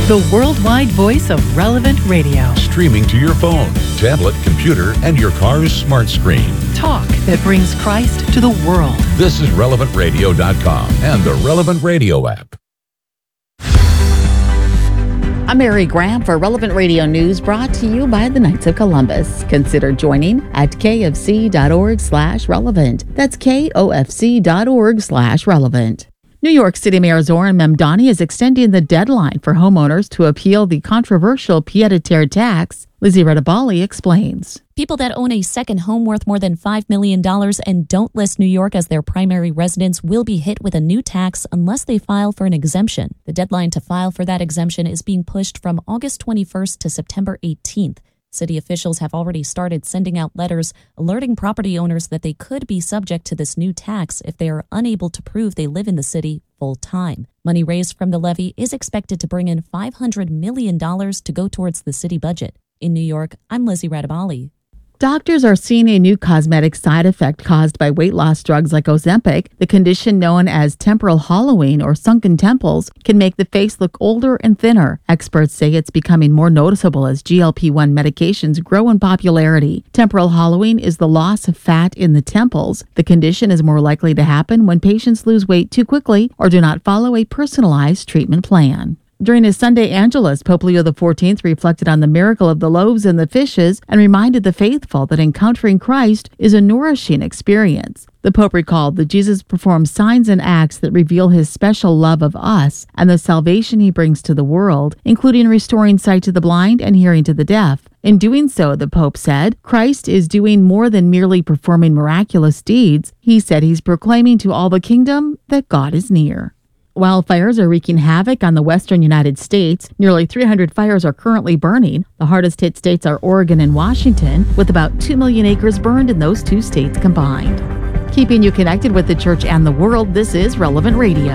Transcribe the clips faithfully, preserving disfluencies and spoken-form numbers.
the worldwide voice of Relevant Radio. Streaming to your phone, tablet, computer, and your car's smart screen. Talk that brings Christ to the world. This is relevant radio dot com and the Relevant Radio app. I'm Mary Graham for Relevant Radio News, brought to you by the Knights of Columbus. Consider joining at kfc.org slash relevant. That's kofc.org slash relevant. New York City Mayor Zoran Memdani is extending the deadline for homeowners to appeal the controversial pied-à-terre tax. Lizzie Redabali explains. People that own a second home worth more than five million dollars and don't list New York as their primary residence will be hit with a new tax unless they file for an exemption. The deadline to file for that exemption is being pushed from August twenty-first to September eighteenth. City officials have already started sending out letters alerting property owners that they could be subject to this new tax if they are unable to prove they live in the city full time. Money raised from the levy is expected to bring in five hundred million dollars to go towards the city budget. In New York, I'm Lizzie Radabali. Doctors are seeing a new cosmetic side effect caused by weight loss drugs like Ozempic. The condition known as temporal hollowing or sunken temples can make the face look older and thinner. Experts say it's becoming more noticeable as G L P one medications grow in popularity. Temporal hollowing is the loss of fat in the temples. The condition is more likely to happen when patients lose weight too quickly or do not follow a personalized treatment plan. During his Sunday Angelus, Pope Leo the fourteenth reflected on the miracle of the loaves and the fishes and reminded the faithful that encountering Christ is a nourishing experience. The Pope recalled that Jesus performed signs and acts that reveal his special love of us and the salvation he brings to the world, including restoring sight to the blind and hearing to the deaf. In doing so, the Pope said, Christ is doing more than merely performing miraculous deeds. He said he's proclaiming to all the kingdom that God is near. Wildfires are wreaking havoc on the western United States. Nearly three hundred fires are currently burning. The hardest hit states are Oregon and Washington, with about two million acres burned in those two states combined. Keeping you connected with the church and the world, this is Relevant Radio.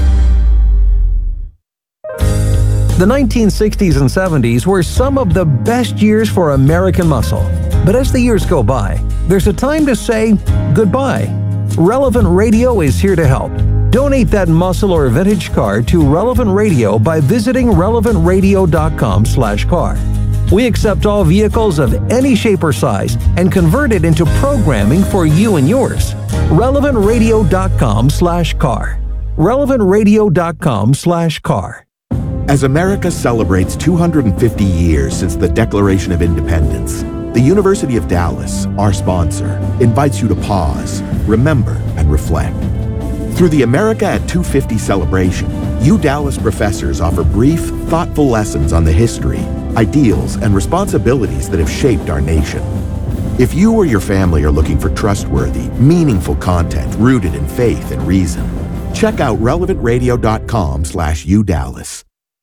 The nineteen sixties and seventies were some of the best years for American muscle. But as the years go by, there's a time to say goodbye. Relevant Radio is here to help. Donate that muscle or vintage car to Relevant Radio by visiting relevant radio dot com slash car. We accept all vehicles of any shape or size and convert it into programming for you and yours. relevant radio dot com slash car. relevant radio dot com slash car. As America celebrates two hundred fifty years since the Declaration of Independence, the University of Dallas, our sponsor, invites you to pause, remember, and reflect. Through the America at two fifty celebration, U Dallas professors offer brief, thoughtful lessons on the history, ideals, and responsibilities that have shaped our nation. If you or your family are looking for trustworthy, meaningful content rooted in faith and reason, check out relevant radio dot com slash U Dallas.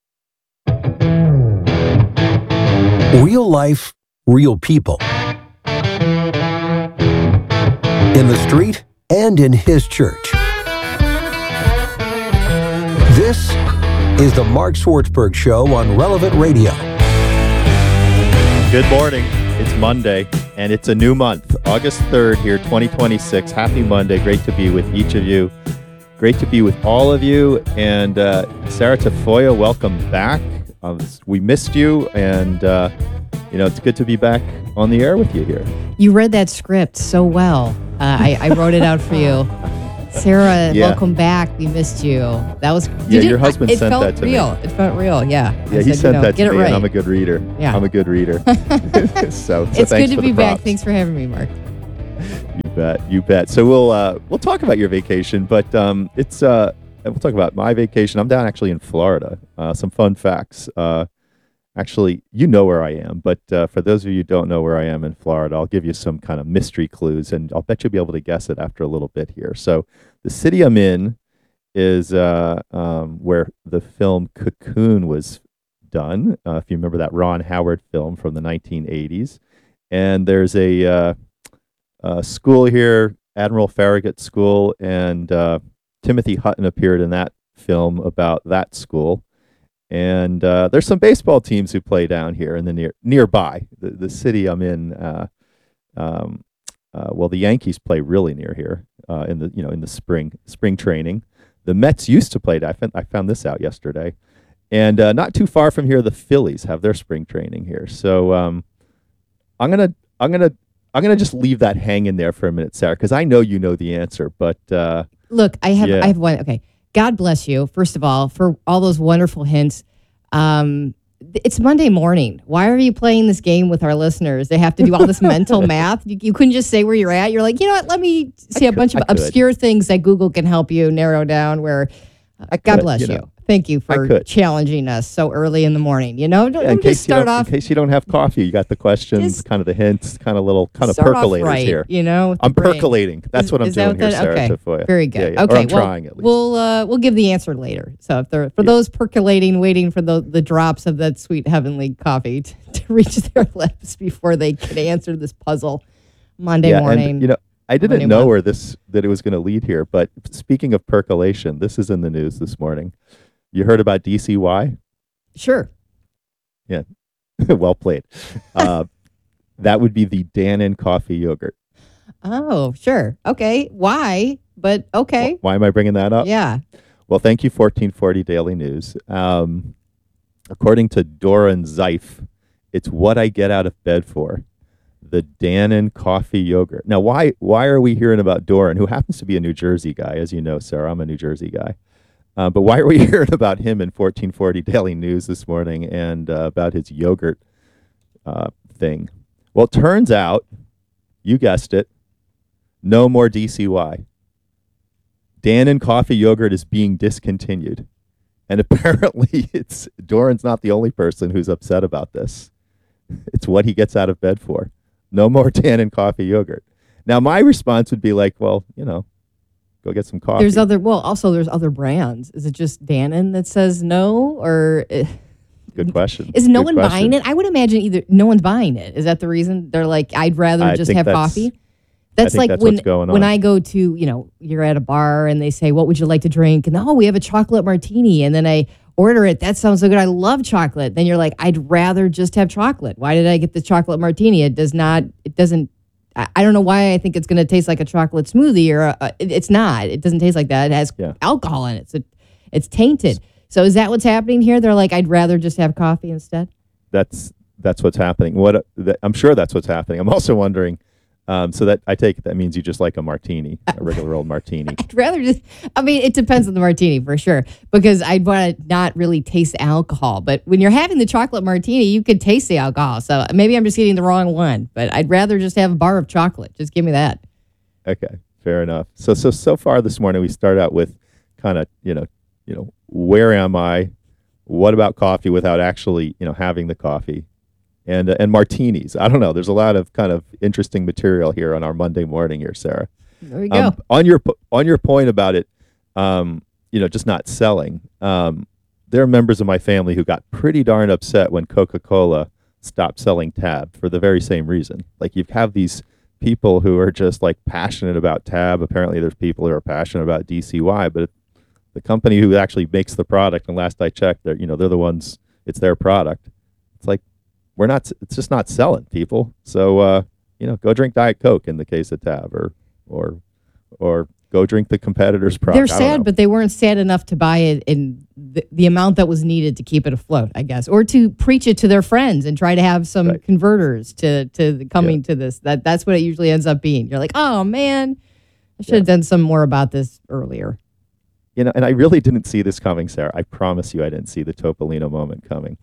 Real life, real people. In the street and in his church. This is the Mark Swartzberg Show on Relevant Radio. Good morning. It's Monday, and it's a new month, August third here, twenty twenty-six. Happy Monday. Great to be with each of you. Great to be with all of you. And uh, Sarah Tafoya, welcome back. Uh, we missed you, and uh, you know it's good to be back on the air with you here. You read that script so well. Uh, I, I wrote it out for you. Sarah, yeah. Welcome back. We missed you. That was yeah. you, Your husband it sent felt that to real. me. It felt real. Yeah. Yeah, I he said, sent you know, that get to it me, right. and I'm a good reader. Yeah. I'm a good reader. so, so it's thanks good to for be the back. props. Thanks for having me, Mark. You bet. You bet. So we'll uh, we'll talk about your vacation, but um, it's uh, we'll talk about my vacation. I'm down actually in Florida. Uh, some fun facts. Uh, Actually, you know where I am, but uh, for those of you who don't know where I am in Florida, I'll give you some kind of mystery clues, and I'll bet you'll be able to guess it after a little bit here. So the city I'm in is uh, um, where the film Cocoon was done, uh, if you remember that Ron Howard film from the nineteen eighties. And there's a, uh, a school here, Admiral Farragut School, and uh, Timothy Hutton appeared in that film about that school. And uh, there's some baseball teams who play down here in the near nearby. The, the city I'm in, uh, um, uh, well, the Yankees play really near here uh, in the you know in the spring spring training. The Mets used to play. I found I found this out yesterday, And uh, not too far from here, the Phillies have their spring training here. So um, I'm gonna I'm gonna I'm gonna just leave that hanging there for a minute, Sarah, because I know you know the answer. But uh, Look, I have yeah. I have one. Okay, God bless you, first of all, for all those wonderful hints. Um, it's Monday morning. Why are you playing this game with our listeners? They have to do all this mental math. You, you couldn't just say where you're at. You're like, you know what? Let me see I a could, bunch of I could. obscure things that Google can help you narrow down. Where I God could, bless you you. know. Thank you I for could. challenging us so early in the morning. You know, don't, Yeah, in don't just case you start don't, off. in case you don't have coffee, you got the questions, Just kind of the hints, kind of little kind of start off percolators right, here. You know, with the I'm brain. percolating. That's Is- what I'm is that doing here, that- Sarah okay. Tafoya. Very good. Yeah, yeah. Okay, Or I'm well, trying at least. We'll uh, we'll give the answer later. So if they're, for Yeah. those percolating, waiting for the the drops of that sweet heavenly coffee to, to reach their lips before they can answer this puzzle Monday yeah, morning. and you know, I didn't Monday know month. where this that it was going to lead here. But speaking of percolation, this is in the news this morning. You heard about D C Y? Sure. Yeah, well played. Uh, that would be the Dannon coffee yogurt. Oh, sure. Okay. Why? But okay. Wh- Why am I bringing that up? Yeah. Well, thank you, fourteen forty Daily News. Um, according to Doran Zeif, it's what I get out of bed for. The Dannon coffee yogurt. Now, why why are we hearing about Doran, who happens to be a New Jersey guy? As you know, Sarah, I'm a New Jersey guy. Uh, but why are we hearing about him in fourteen forty Daily News this morning and uh, about his yogurt uh, thing? Well, it turns out, you guessed it, no more D C Y. Dannon coffee yogurt is being discontinued. And apparently, it's Doran's not the only person who's upset about this. It's what he gets out of bed for. No more Dannon coffee yogurt. Now, my response would be like, well, you know, go get some coffee. There's other. Well, also there's other brands. Is it just Dannon that says no, or uh, Good question. is no Good one question. buying it? I would imagine either no one's buying it. Is that the reason they're like, I'd rather I just think have that's- coffee? That's think like that's when what's going when on. I go to, you know, you're at a bar and they say, what would you like to drink? And oh, we have a chocolate martini. And then I order it. That sounds so good. I love chocolate. Then you're like, I'd rather just have chocolate. Why did I get the chocolate martini? It does not, it doesn't, I, I don't know why I think it's going to taste like a chocolate smoothie or a, it, it's not. It doesn't taste like that. It has Yeah. alcohol in it. So it's tainted. So is that what's happening here? They're like, I'd rather just have coffee instead. That's that's what's happening. What uh, that, I'm sure that's what's happening. I'm also wondering. Um, so that I take it that means you just like a martini, a regular old martini. I'd rather just, I mean, it depends on the martini for sure, because I'd want to not really taste the alcohol. But when you're having the chocolate martini, you could taste the alcohol. So maybe I'm just getting the wrong one, but I'd rather just have a bar of chocolate. Just give me that. Okay, fair enough. So so so far this morning we start out with kind of you know you know where am I? What about coffee without actually you know having the coffee? And uh, and martinis. I don't know. There's a lot of kind of interesting material here on our Monday morning here, Sarah. There you go. Um, on your po- on your point about it, um, you know, just not selling. Um, there are members of my family who got pretty darn upset when Coca-Cola stopped selling Tab for the very same reason. Like you have these people who are just like passionate about Tab. Apparently, there's people who are passionate about D C Y, but the company who actually makes the product, and last I checked, they're you know they're the ones. It's their product. It's like. We're not. It's just not selling, people. So uh, you know, go drink Diet Coke in the case of Tab, or or or go drink the competitor's product. They're I don't know. sad, but they weren't sad enough to buy it in the, the amount that was needed to keep it afloat, I guess, or to preach it to their friends and try to have some Right. converters to to the coming to this. That that's what it usually ends up being. You're like, oh man, I should have done some more about this earlier. You know, and I really didn't see this coming, Sarah. I promise you, I didn't see the Topolino moment coming.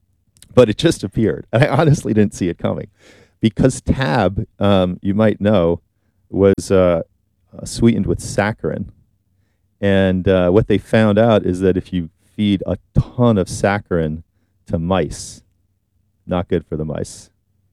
But it just appeared. And I honestly didn't see it coming. Because Tab, um, you might know, was uh, uh, sweetened with saccharin. And uh, what they found out is that if you feed a ton of saccharin to mice, not good for the mice.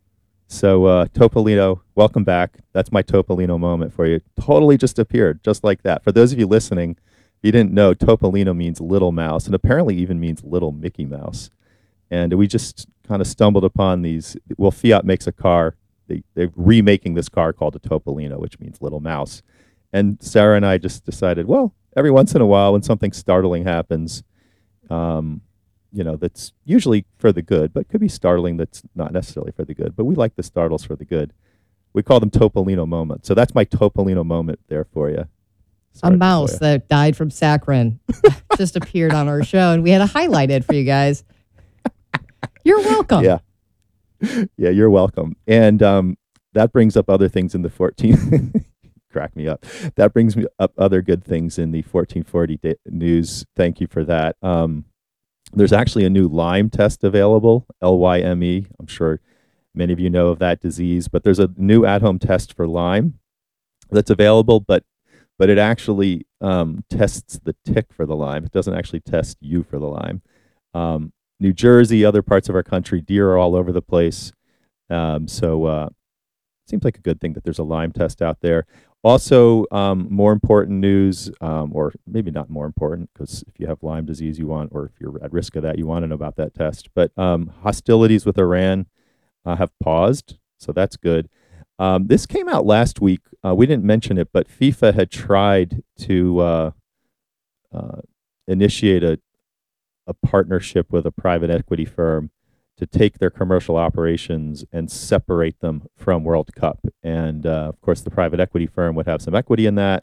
So uh, Topolino, welcome back. That's my Topolino moment for you. Totally just appeared, just like that. For those of you listening, if you didn't know, Topolino means little mouse, and apparently even means little Mickey Mouse. And we just kind of stumbled upon these. Well, Fiat makes a car. They, they're remaking this car called a Topolino, which means little mouse. And Sarah and I just decided, well, every once in a while when something startling happens, um, you know, that's usually for the good, but could be startling that's not necessarily for the good. But we like the startles for the good. We call them Topolino moments. So that's my Topolino moment there for you, A Sorry, mouse Latoya. that died from saccharin just appeared on our show, and we had to highlight it for you guys. You're welcome. Yeah. Yeah, you're welcome. And um, that brings up other things in the fourteen. Crack me up. That brings me up other good things in the fourteen forty da- news. Thank you for that. Um, there's actually a new Lyme test available, L Y M E. I'm sure many of you know of that disease, but there's a new at-home test for Lyme that's available, but but it actually um, tests the tick for the Lyme. It doesn't actually test you for the Lyme. Um, New Jersey, other parts of our country, deer are all over the place. Um, so uh, seems like a good thing that there's a Lyme test out there. Also, um, more important news, um, or maybe not more important, because if you have Lyme disease, you want, or if you're at risk of that, you want to know about that test. But um, hostilities with Iran uh, have paused, so that's good. Um, this came out last week. Uh, we didn't mention it, but FIFA had tried to uh, uh, initiate a a partnership with a private equity firm to take their commercial operations and separate them from World Cup. And uh, of course, the private equity firm would have some equity in that.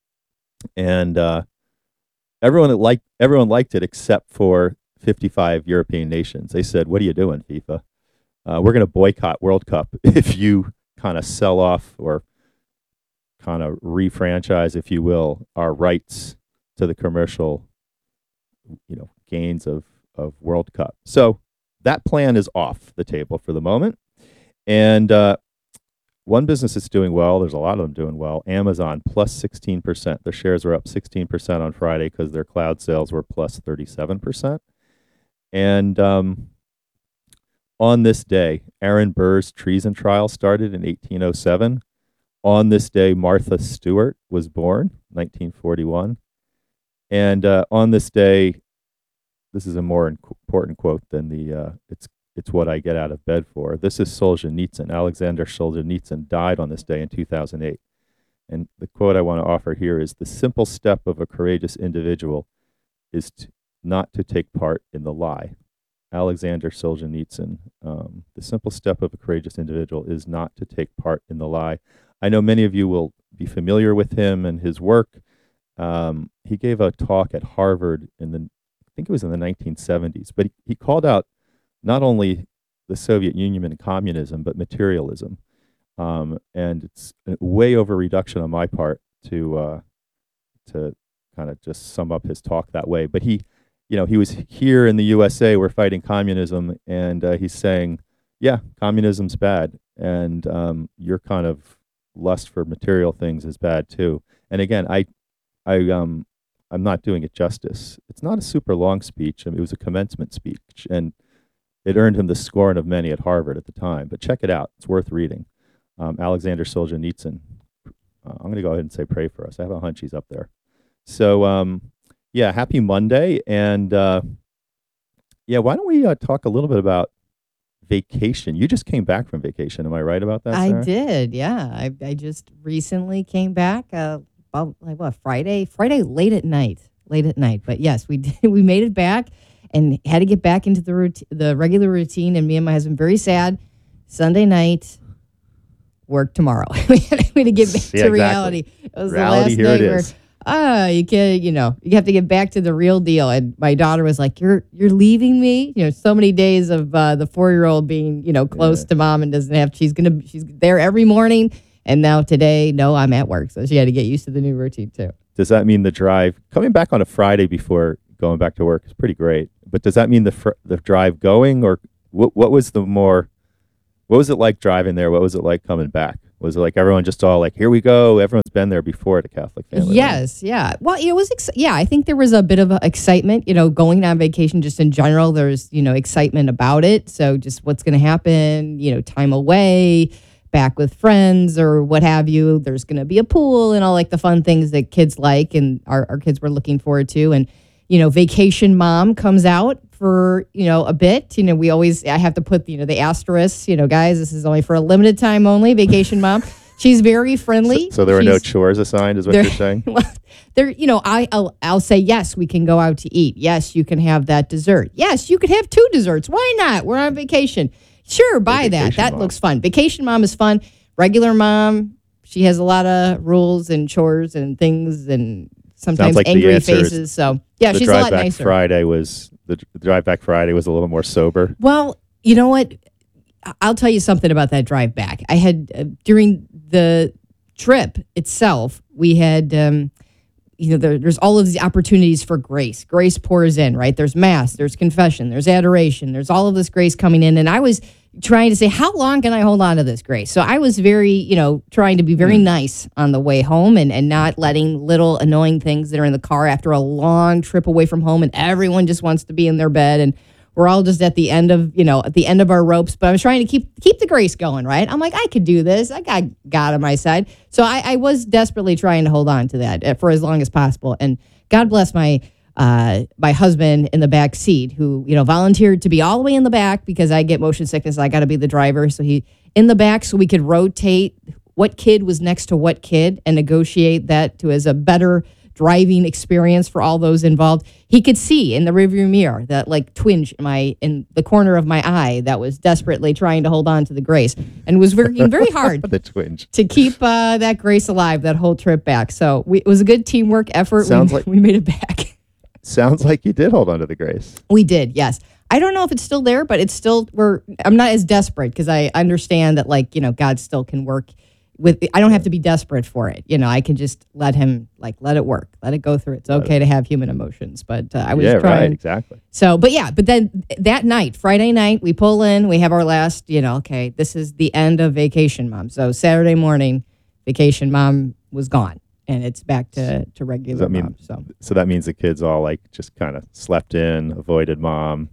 And uh, everyone that liked everyone liked it except for fifty-five European nations. They said, "What are you doing, FIFA? Uh, we're going to boycott World Cup if you kind of sell off or kind of refranchise, if you will, our rights to the commercial, you know, gains of, of World Cup." So that plan is off the table for the moment. And uh, one business that's doing well, there's a lot of them doing well, Amazon, plus sixteen percent. Their shares were up sixteen percent on Friday because their cloud sales were plus thirty-seven percent. And um, on this day, Aaron Burr's treason trial started in eighteen oh seven. On this day, Martha Stewart was born, nineteen forty-one. And uh, on this day, this is a more in- important quote than the, uh, it's it's what I get out of bed for. This is Solzhenitsyn. Alexander Solzhenitsyn died on this day in two thousand eight. And the quote I want to offer here is, "The simple step of a courageous individual is to, not to take part in the lie." Alexander Solzhenitsyn. Um, the simple step of a courageous individual is not to take part in the lie. I know many of you will be familiar with him and his work. Um, he gave a talk at Harvard in the, I think it was in the nineteen seventies, but he, he called out not only the Soviet Union and communism, but materialism. Um, and it's a way over reduction on my part to uh, to kind of just sum up his talk that way. But he, you know, he was here in the U S A, we're fighting communism, and uh, he's saying, yeah, communism's bad, and um, your kind of lust for material things is bad too. And again, I, I, um, I'm not doing it justice. It's not a super long speech. I mean, it was a commencement speech, and it earned him the scorn of many at Harvard at the time. But check it out; it's worth reading. Um, Alexander Solzhenitsyn. Uh, I'm going to go ahead and say pray for us. I have a hunch he's up there. So, um, yeah, happy Monday, and uh, yeah, why don't we uh, talk a little bit about vacation? You just came back from vacation. Am I right about that, Sarah? I did, yeah. I, I just recently came back, uh, about, like what, Friday? Friday late at night, late at night. But yes, we did, we made it back and had to get back into the rout- the regular routine. And me and my husband, very sad. Sunday night, work tomorrow. we had to get back Yeah, to exactly. reality. It was Reality, the here last it night where, is. ah, you can, you know, you have to get back to the real deal. And my daughter was like, "You're, you're leaving me." You know, so many days of uh, the four-year-old being, you know, close Yeah. to mom and doesn't have. She's gonna, she's there every morning. And now today, no, I'm at work, so she had to get used to the new routine too. Does that mean the drive coming back on a Friday before going back to work is pretty great? But does that mean the fr- the drive going, or what? What was the more? What was it like driving there? What was it like coming back? Was it like everyone just all like, here we go? Everyone's been there before at a Catholic family. right? Yes, yeah. Well, it was, ex- yeah, I think there was a bit of excitement, you know, going on vacation just in general. There's, you know, excitement about it. So just what's going to happen, you know, time away, back with friends or what have you. There's going to be a pool and all like the fun things that kids like and our, our kids were looking forward to. And, you know, Vacation Mom comes out for, you know, a bit. You know, we always, I have to put, you know, the asterisk, you know, guys, this is only for a limited time only, Vacation Mom. She's very friendly. So, so there were no She's- chores assigned, is what there- you're saying? well, there, you know, I, I'll, I'll say, yes, we can go out to eat. Yes, you can have that dessert. Yes, you could have two desserts. Why not? We're on vacation. Sure, buy that. Vacation That Mom. looks fun. Vacation Mom is fun. Regular Mom, she has a lot of rules and chores and things and sometimes like the angry answer is faces. So yeah, the she's a drive lot back nicer. Friday was the, the drive back Friday was a little more sober. Well, you know what? I- I'll tell you something about that drive back. I had uh, during the trip itself, we had. Um, You know, there, there's all of these opportunities for grace. Grace pours in, right? There's mass, there's confession, there's adoration, there's all of this grace coming in. And I was trying to say, how long can I hold on to this grace? So I was very, you know, trying to be very mm. nice on the way home and, and not letting little annoying things that are in the car after a long trip away from home and everyone just wants to be in their bed and we're all just at the end of, you know, at the end of our ropes. But I was trying to keep keep the grace going, right? I'm like, I could do this. I got God on my side. So I, I was desperately trying to hold on to that for as long as possible. And God bless my uh, my husband in the back seat who, you know, volunteered to be all the way in the back because I get motion sickness. I got to be the driver. So he in the back so we could rotate what kid was next to what kid and negotiate that to as a better driving experience for all those involved. He could see in the rearview mirror that like twinge in my in the corner of my eye that was desperately trying to hold on to the grace and was working very hard the twinge to keep uh, that grace alive that whole trip back. So we, it was a good teamwork effort. Sounds we, like we made it back. Sounds like you did hold on to the grace. We did, yes. I don't know if it's still there, but it's still we're. I'm not as desperate because I understand that like you know God still can work. With I don't have to be desperate for it. You know, I can just let him, like, let it work. Let it go through. It's okay to have human emotions. But uh, I was yeah, trying. Right, exactly. So, but yeah, but then that night, Friday night, we pull in. We have our last, you know, okay, this is the end of Vacation Mom. So Saturday morning, Vacation Mom was gone. And it's back to, to regular Does that mean, mom. So. so that means the kids all, like, just kind of slept in, avoided mom.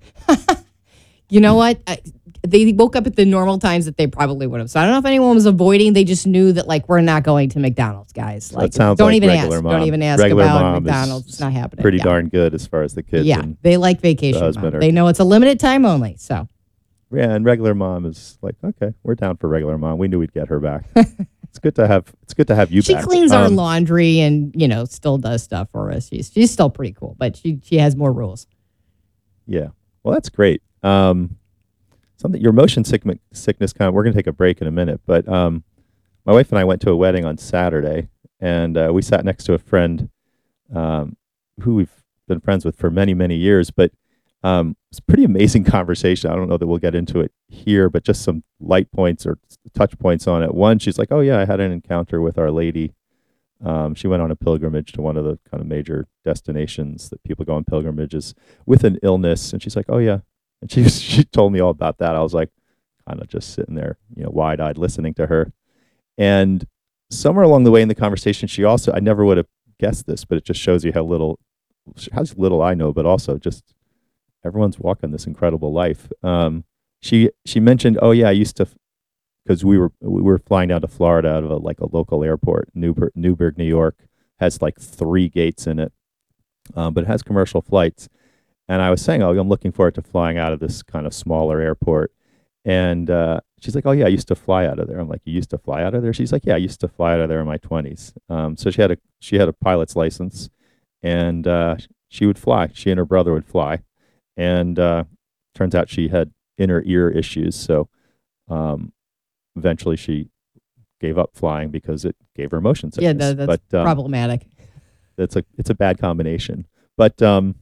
You know what? I, they woke up at the normal times that they probably would have. So I don't know if anyone was avoiding. They just knew that, like, we're not going to McDonald's, guys. So like, that sounds don't like even regular ask. mom. Don't even ask regular about mom McDonald's. It's not happening. Pretty yeah. darn good as far as the kids. Yeah, and they like Vacation the Mom. husband They know it's a limited time only. So yeah, and regular mom is like, okay, we're down for regular mom. We knew we'd get her back. It's good to have. It's good to have you she back. cleans our Um, laundry and you know still does stuff for us. She's she's still pretty cool, but she she has more rules. Yeah, well, that's great. Um, something your motion sick- sickness kind of. We're gonna take a break in a minute, but um, my wife and I went to a wedding on Saturday, and uh, we sat next to a friend um, who we've been friends with for many many years, but. Um, it's a pretty amazing conversation. I don't know that we'll get into it here, but just some light points or touch points on it. One, she's like, oh yeah, I had an encounter with Our Lady. Um, she went on a pilgrimage to one of the kind of major destinations that people go on pilgrimages with an illness. And she's like, oh yeah. And she, she told me all about that. I was like, kind of just sitting there, you know, wide eyed listening to her. And somewhere along the way in the conversation, she also, I never would have guessed this, but it just shows you how little, how little I know, but also just, everyone's walking this incredible life. Um, she she mentioned, oh yeah, I used to, because we were we were flying down to Florida out of a, like a local airport, Newburgh, Newburgh, New York, has like three gates in it, um, but it has commercial flights. And I was saying, oh, I'm looking forward to flying out of this kind of smaller airport. And uh, she's like, oh yeah, I used to fly out of there. I'm like, you used to fly out of there? She's like, yeah, I used to fly out of there in my twenties. Um, so she had a she had a pilot's license, and uh, she would fly. She and her brother would fly. And uh, turns out she had inner ear issues, so um, eventually she gave up flying because it gave her motion sickness. Yeah, that, that's but, um, problematic. That's a it's a bad combination. But um,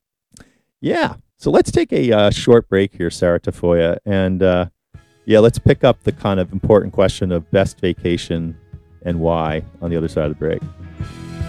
yeah, so let's take a uh, short break here, Sarah Tafoya, and uh, yeah, let's pick up the kind of important question of best vacation and why on the other side of the break.